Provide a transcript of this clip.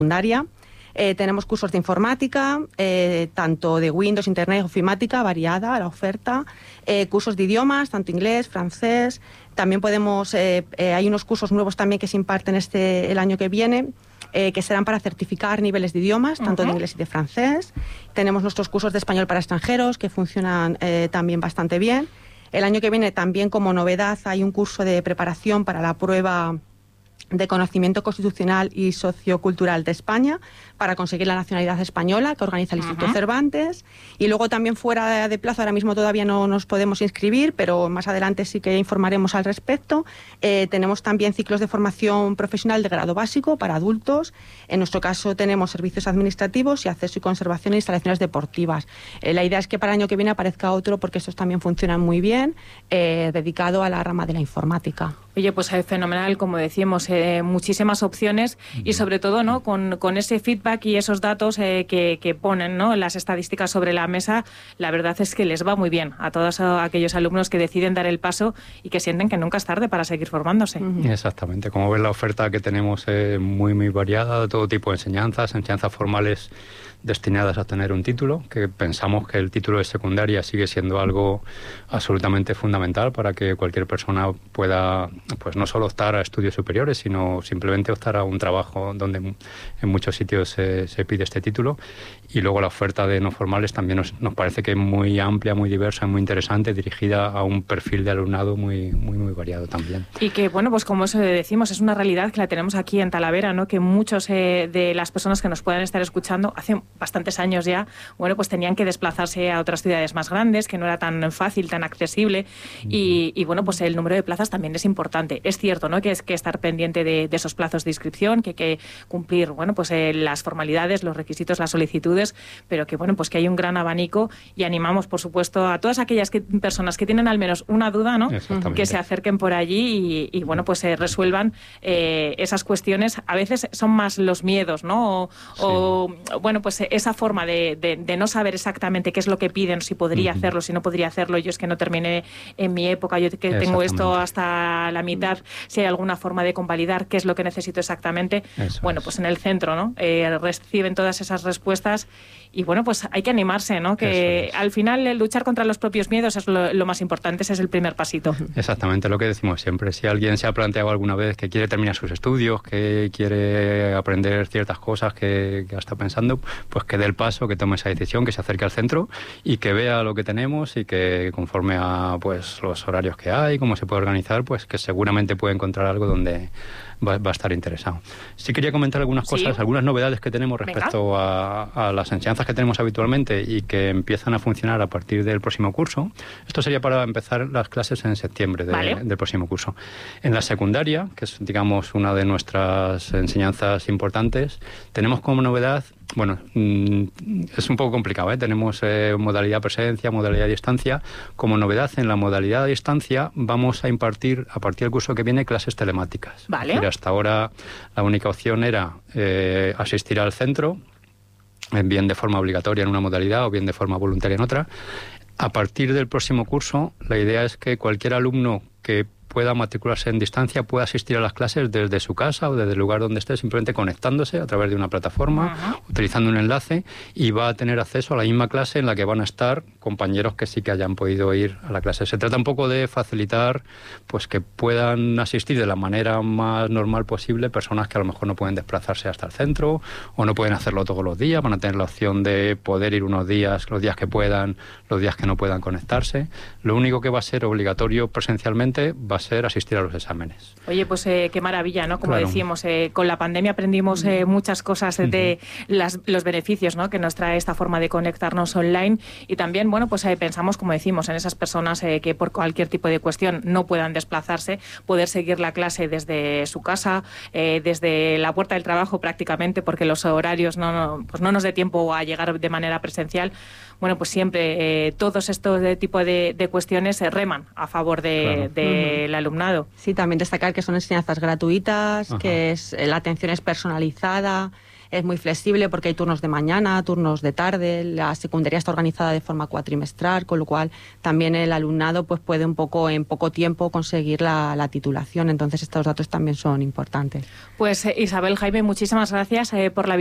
secundaria. Tenemos cursos de informática, tanto de Windows, Internet, ofimática, variada la oferta, cursos de idiomas, tanto inglés, francés. También podemos, hay unos cursos nuevos también que se imparten el año que viene, que serán para certificar niveles de idiomas, tanto de inglés y de francés. Tenemos nuestros cursos de español para extranjeros, que funcionan también bastante bien. El año que viene también, como novedad, hay un curso de preparación para la prueba de conocimiento constitucional y sociocultural de España para conseguir la nacionalidad española, que organiza el Instituto Cervantes. Y luego también fuera de plazo, ahora mismo todavía no nos podemos inscribir, pero más adelante sí que informaremos al respecto. Tenemos también ciclos de formación profesional de grado básico para adultos. En nuestro caso tenemos servicios administrativos y acceso y conservación de instalaciones deportivas. La idea es que para el año que viene aparezca otro, porque estos también funcionan muy bien, dedicado a la rama de la informática. Oye, pues fenomenal, como decíamos, muchísimas opciones y sobre todo, ¿no?, con ese feedback y esos datos que ponen, ¿no?, las estadísticas sobre la mesa. La verdad es que les va muy bien a todos aquellos alumnos que deciden dar el paso y que sienten que nunca es tarde para seguir formándose. Exactamente. Como ves, la oferta que tenemos es muy, muy variada, de todo tipo de enseñanzas formales destinadas a tener un título, que pensamos que el título de secundaria sigue siendo algo absolutamente fundamental para que cualquier persona pueda, pues no solo optar a estudios superiores, sino simplemente optar a un trabajo donde en muchos sitios se pide este título. Y luego la oferta de no formales también nos parece que es muy amplia, muy diversa, muy interesante, dirigida a un perfil de alumnado muy, muy, muy variado también. Y que, bueno, pues como eso decimos, es una realidad que la tenemos aquí en Talavera, ¿no?, que muchos de las personas que nos puedan estar escuchando hace bastantes años ya, bueno, pues tenían que desplazarse a otras ciudades más grandes, que no era tan fácil, tan accesible, y bueno, pues el número de plazas también es importante. Es cierto, ¿no?, que es que estar pendiente de esos plazos de inscripción, que hay que cumplir, bueno, pues las formalidades, los requisitos, las solicitudes, pero que, bueno, pues que hay un gran abanico y animamos, por supuesto, a todas aquellas personas que tienen al menos una duda, ¿no?, que se acerquen por allí y bueno, pues se resuelvan esas cuestiones. A veces son más los miedos, ¿no?, o bueno, pues esa forma de no saber exactamente qué es lo que piden, si podría hacerlo, si no podría hacerlo. Yo es que no terminé en mi época, yo que tengo esto hasta la mitad, si hay alguna forma de convalidar qué es lo que necesito exactamente. Bueno, pues en el centro, ¿no?, reciben todas esas respuestas y bueno, pues hay que animarse, ¿no?, que al final luchar contra los propios miedos es lo más importante, ese es el primer pasito. Exactamente, lo que decimos siempre. Si alguien se ha planteado alguna vez que quiere terminar sus estudios, que quiere aprender ciertas cosas que está pensando, pues que dé el paso, que tome esa decisión, que se acerque al centro y que vea lo que tenemos y que conforme a pues los horarios que hay, cómo se puede organizar, pues que seguramente puede encontrar algo donde va a estar interesado. Sí quería comentar algunas cosas, algunas novedades que tenemos respecto a las enseñanzas que tenemos habitualmente y que empiezan a funcionar a partir del próximo curso. Esto sería para empezar las clases en septiembre del próximo curso. En la secundaria, que es, digamos, una de nuestras enseñanzas importantes, tenemos como novedad, bueno, es un poco complicado, ¿eh? Tenemos modalidad presencia, modalidad distancia. Como novedad, en la modalidad a distancia vamos a impartir, a partir del curso que viene, clases telemáticas. Vale. Pero hasta ahora la única opción era asistir al centro, bien de forma obligatoria en una modalidad o bien de forma voluntaria en otra. A partir del próximo curso, la idea es que cualquier alumno que pueda matricularse en distancia, pueda asistir a las clases desde su casa o desde el lugar donde esté, simplemente conectándose a través de una plataforma, utilizando un enlace, y va a tener acceso a la misma clase en la que van a estar compañeros que sí que hayan podido ir a la clase. Se trata un poco de facilitar pues que puedan asistir de la manera más normal posible personas que a lo mejor no pueden desplazarse hasta el centro o no pueden hacerlo todos los días, van a tener la opción de poder ir unos días, los días que puedan, los días que no puedan conectarse. Lo único que va a ser obligatorio presencialmente va a ser asistir a los exámenes. Oye, pues qué maravilla, ¿no? Como decíamos, con la pandemia aprendimos muchas cosas de los beneficios, ¿no?, que nos trae esta forma de conectarnos online, y también, bueno, pues pensamos, como decimos, en esas personas que por cualquier tipo de cuestión no puedan desplazarse, poder seguir la clase desde su casa, desde la puerta del trabajo prácticamente, porque los horarios pues no nos dé tiempo a llegar de manera presencial. Bueno, pues siempre todos estos tipos de cuestiones se reman a favor del alumnado. Sí, también destacar que son enseñanzas gratuitas, que la atención es personalizada, es muy flexible porque hay turnos de mañana, turnos de tarde, la secundaria está organizada de forma cuatrimestral, con lo cual también el alumnado pues puede en poco tiempo conseguir la titulación. Entonces estos datos también son importantes. Pues Isabel, Jaime, muchísimas gracias por la